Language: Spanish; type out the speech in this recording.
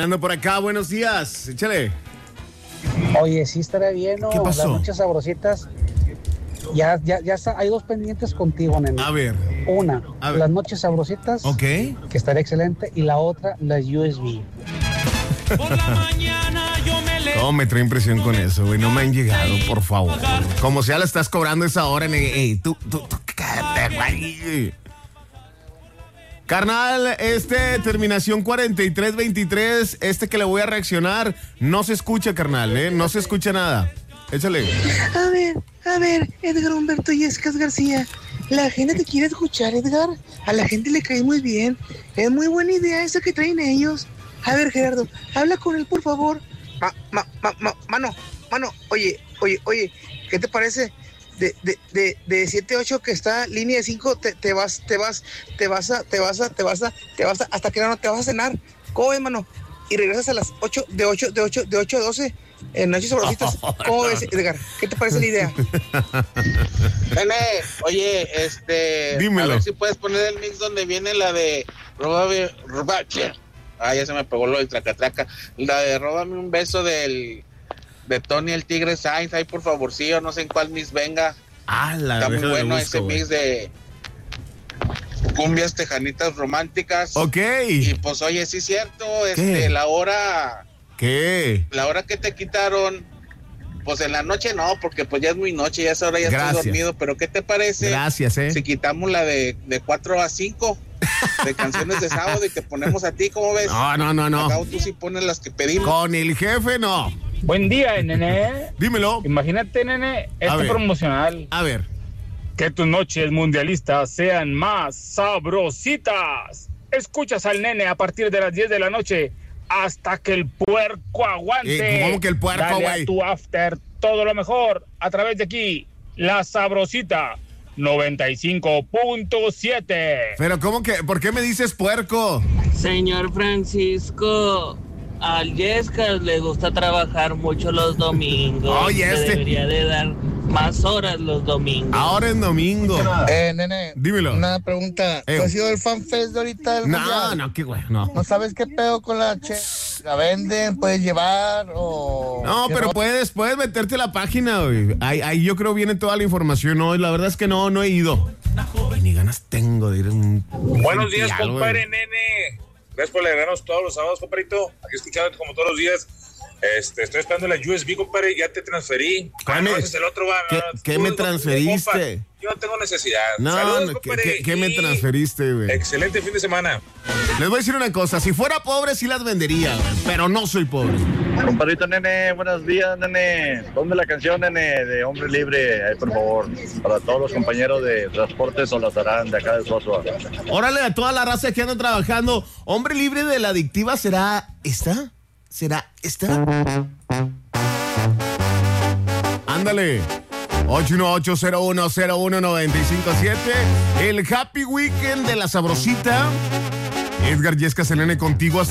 ¿Quién anda por acá? Buenos días. Échale. Oye, sí estaría bien, ¿no? ¿Qué pasó? Las noches sabrositas. Ya está, hay dos pendientes contigo, nene. A ver. Una, A ver. las noches sabrositas, Ok. que estaría excelente, y la otra, las USB. Por la mañana yo me levanto. ¿Cómo me trae impresión con eso, güey? No me han llegado, por favor. Como sea, la estás cobrando esa hora. Tú, cállate, güey. Carnal, terminación 4323, que le voy a reaccionar, no se escucha, carnal, no se escucha nada. Échale. A ver, Edgar Humberto Yescas García. La gente te quiere escuchar, Edgar. A la gente le cae muy bien. Es muy buena idea esa que traen ellos. A ver, Gerardo, habla con él, por favor. Mano, oye, ¿qué te parece? De 7-8 que está línea de 5, te vas hasta que no te vas a cenar. ¿Cómo ves, mano? Y regresas a las 8 a 12 en Noches Sabrositas. ¿Cómo ves, Edgar? ¿Qué te parece la idea? Nene, oye, dímelo. A ver si puedes poner el mix donde viene la de Róbame, ya se me pegó lo del tracatraca. La de Róbame un beso de Tony el Tigre Sainz, ahí por favorcillo, no sé en cuál mix venga. Está muy bueno ese mix de cumbias tejanitas románticas. Ok. Y pues oye, sí es cierto, ¿Qué? la hora... ¿Qué? La hora que te quitaron, pues en la noche no, porque pues ya es muy noche, ya esa hora ya Gracias. estás dormido, pero ¿qué te parece? Gracias, Si quitamos la de 4 a 5 de canciones de sábado y te ponemos a ti, ¿cómo ves? No. Acá tú sí pones las que pedimos. Con el jefe, no. Buen día, nene. Dímelo. Imagínate, nene, A ver. promocional. A ver. Que tus noches mundialistas sean más sabrositas. Escuchas al nene a partir de las 10 de la noche hasta que el puerco aguante. ¿Cómo que el puerco, Dale güey? a tu after todo lo mejor a través de aquí, La Sabrosita 95.7. Pero ¿cómo que? ¿Por qué me dices puerco? Señor Francisco, al Yescas le gusta trabajar mucho los domingos. Oye, Le debería de dar más horas los domingos. Ahora en domingo. Nene. Dímelo. Una pregunta. ¿Tú has sido el FanFest de ahorita del mundial? No, qué güey, no. ¿No sabes qué pedo con la ¿La venden? ¿Puedes llevar? O No, pero puedes meterte a la página, güey. Ahí yo creo viene toda la información, ¿no? La verdad es que no he ido. Y ni ganas tengo de ir a un Buenos días, festival, compadre, güey. nene. Gracias por alegrarnos todos los sábados, compadrito. Aquí escuchándote como todos los días. Estoy esperando la USB, compadre. Ya te transferí. ¿Qué ese es el otro, va. ¿Qué me transferiste? Compa, yo no tengo necesidad. No, Saludos, compadre. ¿qué me transferiste, güey? Excelente fin de semana. Les voy a decir una cosa. Si fuera pobre, sí las vendería, güey, pero no soy pobre. Compadrito, nene, buenos días, nene. Ponme la canción, nene, de Hombre Libre, ahí, por favor. Para todos los compañeros de Transportes Solazarán, de acá de Sosua. Órale, a toda la raza que anda trabajando. Hombre libre de la adictiva, ¿será esta? ¿Será esta? Ándale. 818-0101-957. El Happy Weekend de la Sabrosita. Edgar Yescas, el nene contigo hasta